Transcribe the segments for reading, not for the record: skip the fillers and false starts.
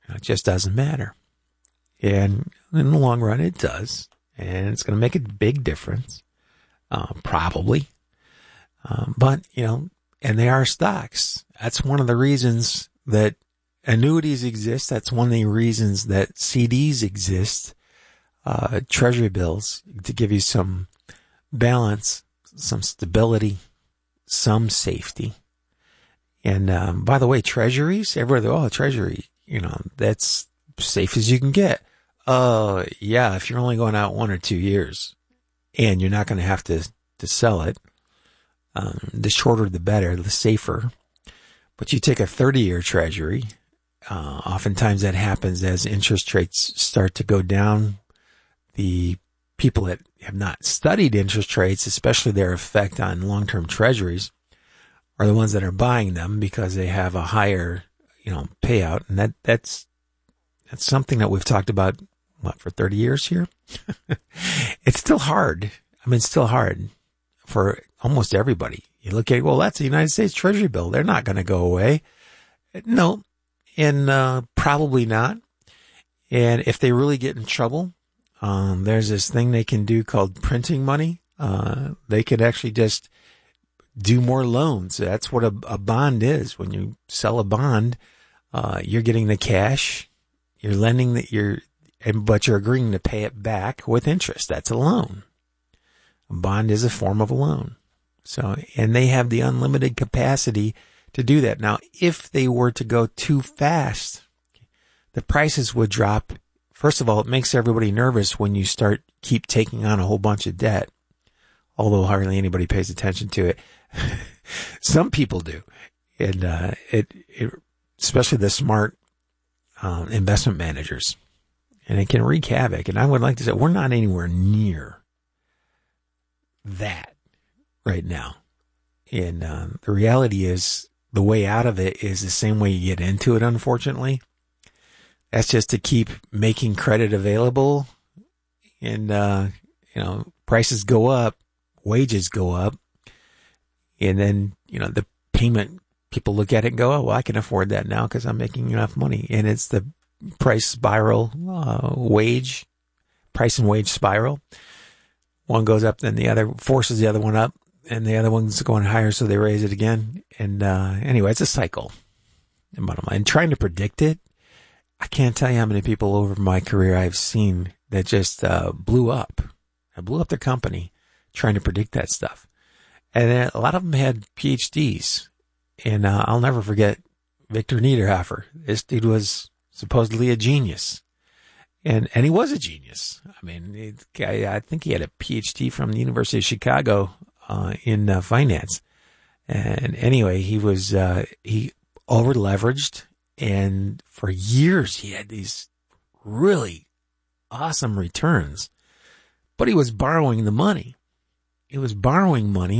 It just doesn't matter. And in the long run, it does. And it's going to make a big difference, probably. But, and they are stocks. That's one of the reasons that annuities exist. That's one of the reasons that CDs exist, treasury bills, to give you some balance, some stability, some safety. And by the way, treasuries, everybody, treasury, that's safe as you can get. Yeah, if you're only going out 1 or 2 years and you're not going to have to sell it, the shorter the better, the safer. But you take a 30-year treasury, oftentimes that happens as interest rates start to go down. The people that have not studied interest rates, especially their effect on long-term treasuries, are the ones that are buying them because they have a higher, payout. And that's something that we've talked about, for 30 years here? It's still hard. It's still hard for almost everybody. You look at, that's the United States Treasury bill. They're not going to go away. No, and probably not. And if they really get in trouble, there's this thing they can do called printing money. They could actually just do more loans. That's what a bond is. When you sell a bond, you're getting the cash, you're lending but you're agreeing to pay it back with interest. That's a loan. A bond is a form of a loan. So, and they have the unlimited capacity to do that. Now, if they were to go too fast, the prices would drop. First of all, it makes everybody nervous when you keep taking on a whole bunch of debt, although hardly anybody pays attention to it. Some people do. And, especially the smart, investment managers. And it can wreak havoc. And I would like to say, we're not anywhere near that right now. And the reality is, the way out of it is the same way you get into it, unfortunately. That's just to keep making credit available. And, prices go up, wages go up. And then, the payment, people look at it and go, I can afford that now because I'm making enough money. And it's the price spiral, price and wage spiral. One goes up, then the other forces the other one up, and the other one's going higher, so they raise it again. And anyway, it's a cycle. And trying to predict it, I can't tell you how many people over my career I've seen that just blew up. I blew up their company trying to predict that stuff. And a lot of them had PhDs. And I'll never forget Victor Niederhofer. This dude was supposedly a genius. And he was a genius. I think he had a PhD from the University of Chicago in finance. And anyway, he was he over leveraged, and for years he had these really awesome returns. But he was borrowing the money. He was borrowing money.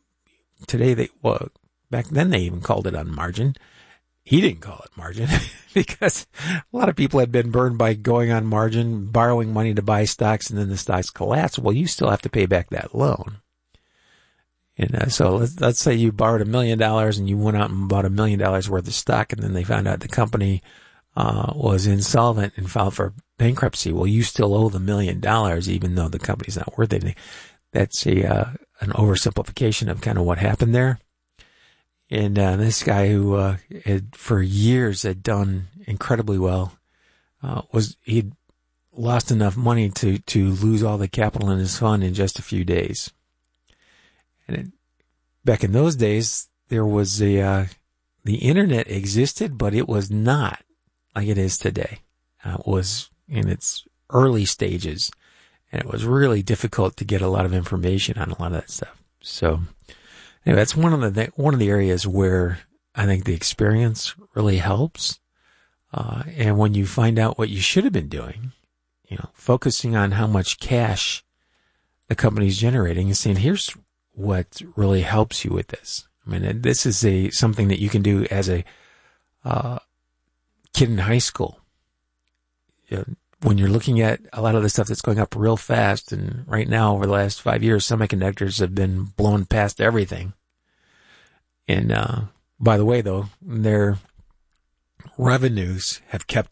Back then they even called it on margin. He didn't call it margin because a lot of people had been burned by going on margin, borrowing money to buy stocks, and then the stocks collapse. Well, you still have to pay back that loan. And so let's say you borrowed $1 million and you went out and bought $1 million worth of stock, and then they found out the company was insolvent and filed for bankruptcy. Well, you still owe the $1 million even though the company's not worth anything. That's an oversimplification of kind of what happened there. And this guy who had for years had done incredibly well, he'd lost enough money to lose all the capital in his fund in just a few days. And back in those days, there was the internet existed, but it was not like it is today. It was in its early stages, and it was really difficult to get a lot of information on a lot of that stuff. So anyway, that's one of the areas where I think the experience really helps. And when you find out what you should have been doing, focusing on how much cash the company's generating and saying, here's what really helps you with this. This is something that you can do as a kid in high school. When you're looking at a lot of the stuff that's going up real fast, and right now over the last 5 years, semiconductors have been blown past everything. And by the way, though, their revenues have kept